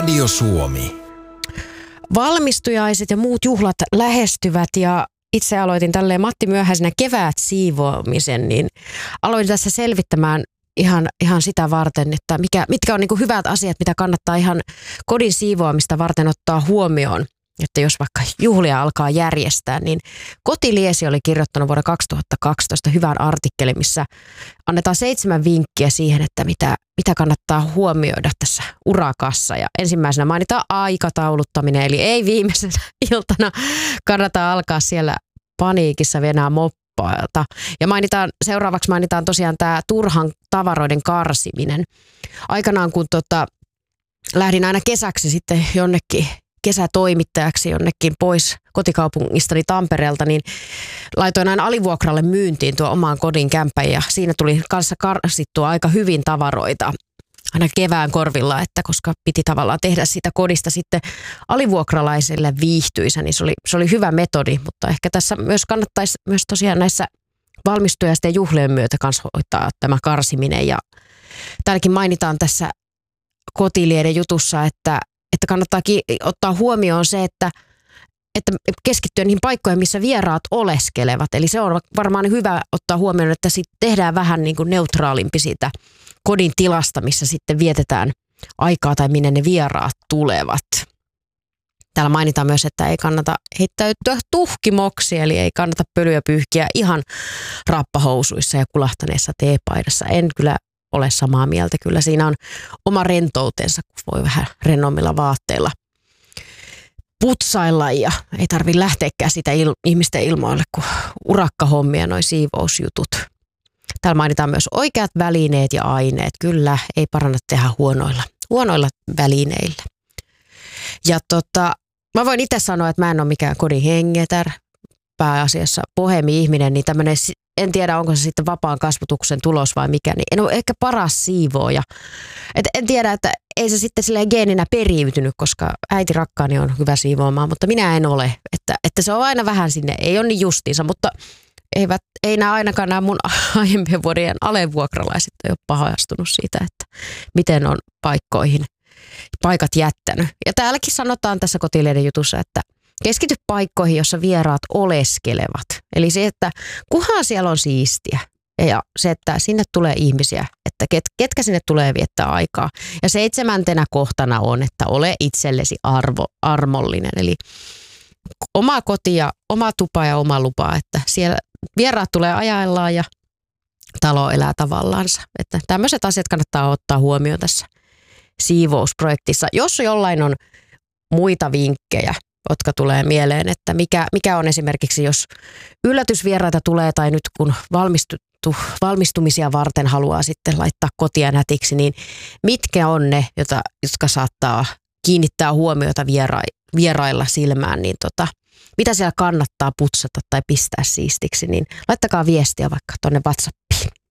Radio Suomi. Valmistujaiset ja muut juhlat lähestyvät ja itse aloitin tälleen Matti Myöhäisenä kevät siivoamisen, niin aloin tässä selvittämään ihan sitä varten, että mitkä on niin kuin hyvät asiat, mitä kannattaa ihan kodin siivoamista varten ottaa huomioon. Että jos vaikka juhlia alkaa järjestää, niin Kotiliesi oli kirjoittanut vuonna 2012 hyvän artikkelin, missä annetaan 7 vinkkiä siihen, että mitä kannattaa huomioida tässä urakassa. Ja ensimmäisenä mainitaan aikatauluttaminen, eli ei viimeisenä iltana kannata alkaa siellä paniikissa venää moppailta. Ja seuraavaksi mainitaan tosiaan tämä turhan tavaroiden karsiminen. Aikanaan kun lähdin aina kesäksi sitten jonnekin kesätoimittajaksi jonnekin pois kotikaupungistani Tampereelta, niin laitoin aina alivuokralle myyntiin tuo omaan kodin kämpän ja siinä tuli kanssa karsittua aika hyvin tavaroita aina kevään korvilla, että koska piti tavallaan tehdä siitä kodista sitten alivuokralaisille viihtyisä, niin se oli hyvä metodi, mutta ehkä tässä myös kannattaisi myös tosiaan näissä valmistujaisten ja juhlien myötä kanssa hoitaa tämä karsiminen ja täälläkin mainitaan tässä Kotilieden jutussa, että kannattaakin ottaa huomioon se, että keskittyä niihin paikkoihin, missä vieraat oleskelevat. Eli se on varmaan hyvä ottaa huomioon, että sitten tehdään vähän niin kuin neutraalimpi siitä kodin tilasta, missä sitten vietetään aikaa tai minne ne vieraat tulevat. Täällä mainitaan myös, että ei kannata heittäytyä tuhkimoksi, eli ei kannata pölyä pyyhkiä ihan rappahousuissa ja kulahtaneessa teepaidassa. En kyllä ole samaa mieltä. Kyllä siinä on oma rentoutensa, kun voi vähän rennommilla vaatteilla putsailla ja ei tarvitse lähteäkään sitä ihmisten ilmoille, kun urakkahommia noi siivousjutut. Täällä mainitaan myös oikeat välineet ja aineet. Kyllä, ei paranna tehdä huonoilla välineillä. Ja mä voin itse sanoa, että mä en ole mikään kodin hengetär, pääasiassa bohemi-ihminen, niin tämmöinen, en tiedä onko se sitten vapaan kasvatuksen tulos vai mikä, niin en ole ehkä paras siivooja. En tiedä, että ei se sitten silleen geeninä periytynyt, koska äiti rakkaani on hyvä siivoamaan, mutta minä en ole. Että se on aina vähän sinne, ei ole niin justiinsa, mutta ei ainakaan nämä mun aiempien vuodien alevuokralaiset ole pahastunut siitä, että miten on paikat jättänyt. Ja täälläkin sanotaan tässä Kotilieden jutussa, että keskity paikkoihin, jossa vieraat oleskelevat. Eli se, että kunhan siellä on siistiä ja se, että sinne tulee ihmisiä, että ketkä sinne tulee viettää aikaa. Ja 7. kohtana on, että ole itsellesi armollinen. Eli oma koti ja oma tupa ja oma lupa, että siellä vieraat tulee ajaillaan ja talo elää tavallaansa. Että tämmöiset asiat kannattaa ottaa huomioon tässä siivousprojektissa. Jos jollain on muita vinkkejä, jotka tulee mieleen, että mikä on esimerkiksi, jos yllätysvieraita tulee tai nyt kun valmistumisia varten haluaa sitten laittaa kotia nätiksi, niin mitkä on ne, jotka saattaa kiinnittää huomiota vierailla silmään, niin mitä siellä kannattaa putsata tai pistää siistiksi, niin laittakaa viestiä vaikka tuonne WhatsAppiin.